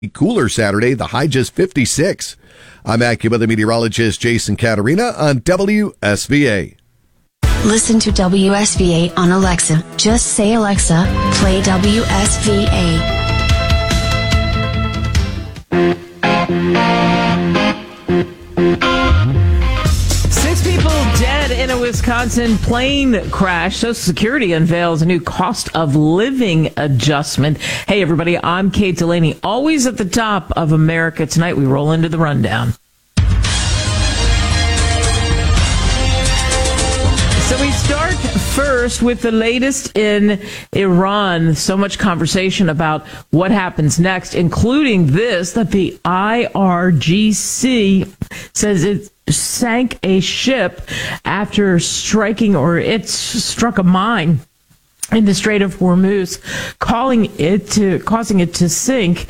Cooler Saturday, the high just 56. I'm AccuWeather meteorologist Jason Caterina on WSVA. Listen to WSVA on Alexa. Just say, Alexa, play WSVA. Dead in a Wisconsin plane crash. Social Security unveils a new cost of living adjustment. Hey, everybody, I'm Kate Delaney. Always at the top of America Tonight. We roll into the rundown. So we start first with the latest in Iran. So much conversation about what happens next, including this, that the IRGC says it sank a ship after striking, or it struck a mine in the Strait of Hormuz, causing it to sink.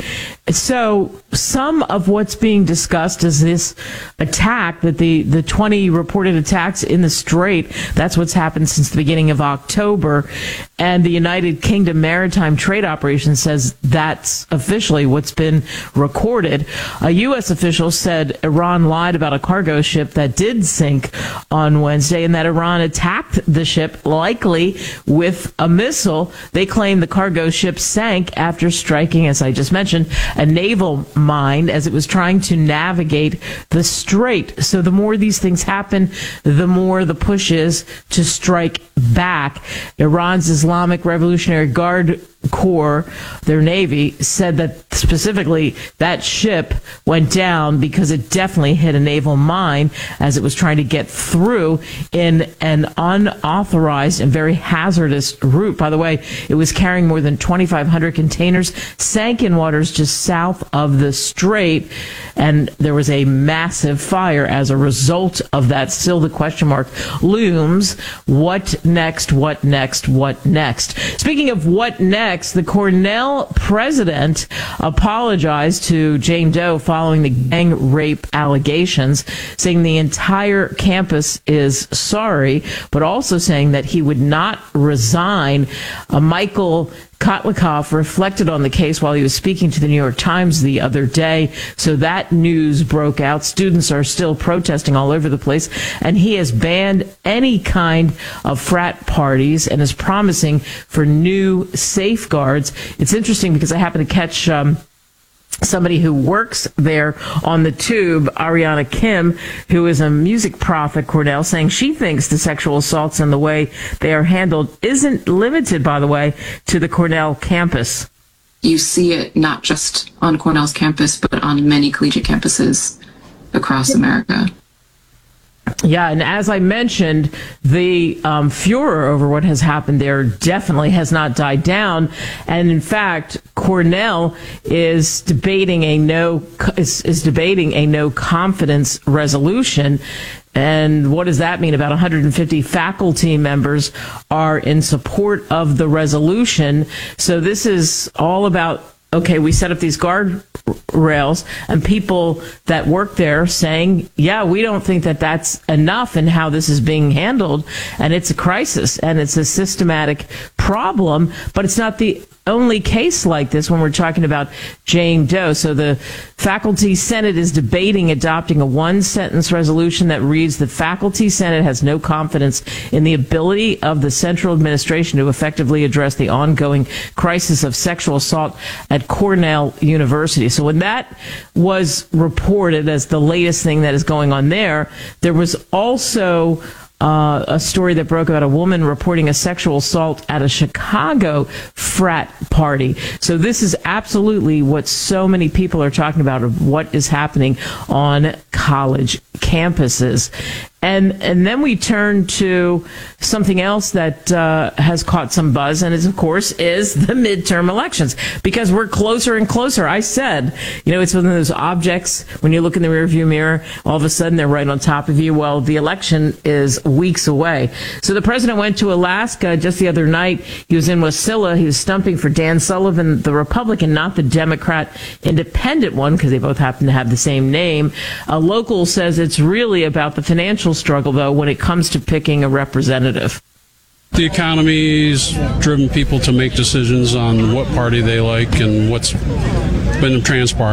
So some of what's being discussed is this attack, that the 20 reported attacks in the Strait, that's what's happened since the beginning of October. And the United Kingdom Maritime Trade Operation says that's officially what's been recorded. A U.S. official said Iran lied about a cargo ship that did sink on Wednesday, and that Iran attacked the ship, likely with a missile. They claim the cargo ship sank after striking, as I just mentioned, a naval mine as it was trying to navigate the strait. So the more these things happen, the more the push is to strike back. Iran's Islamic Revolutionary Guard Corps, their Navy, said that specifically that ship went down because it definitely hit a naval mine as it was trying to get through in an unauthorized and very hazardous route. By the way, it was carrying more than 2,500 containers, sank in waters just south of the strait, and there was a massive fire as a result of that. Still, the question mark looms. What next? What next? What next? Speaking of what next, the Cornell president apologized to Jane Doe following the gang rape allegations, saying the entire campus is sorry, but also saying that he would not resign. Michael Kotlikoff reflected on the case while he was speaking to the New York Times the other day. So that news broke out. Students are still protesting all over the place, and he has banned any kind of frat parties and is promising for new safeguards. It's interesting because I happened to catch somebody who works there on the tube, Ariana Kim, who is a music prof at Cornell, saying she thinks the sexual assaults and the way they are handled isn't limited, by the way, to the Cornell campus. You see it not just on Cornell's campus, but on many collegiate campuses across America. Yeah, and as I mentioned, the furor over what has happened there definitely has not died down. And in fact, Cornell is debating a no confidence resolution. And what does that mean? About 150 faculty members are in support of the resolution. So this is all about, okay, we set up these guardrails, and people that work there saying, yeah, we don't think that that's enough in how this is being handled, and it's a crisis, and it's a systematic problem, but it's not the only case like this when we're talking about Jane Doe. So the Faculty Senate is debating adopting a one-sentence resolution that reads, the Faculty Senate has no confidence in the ability of the central administration to effectively address the ongoing crisis of sexual assault at Cornell University. So when that was reported as the latest thing that is going on there, there was also a story that broke about a woman reporting a sexual assault at a Chicago frat party. So this is absolutely what so many people are talking about, of what is happening on college campuses. And then we turn to something else that has caught some buzz, and of course is the midterm elections, because we're closer and closer. I said, it's one of those objects when you look in the rearview mirror, all of a sudden they're right on top of you. Well, the election is weeks away. So the president went to Alaska just the other night. He was in Wasilla. He was stumping for Dan Sullivan, the Republican, not the Democrat independent one, because they both happen to have the same name. A local says it's really about the financial struggle, though, when it comes to picking a representative. The economy's driven people to make decisions on what party they like and what's been transpired.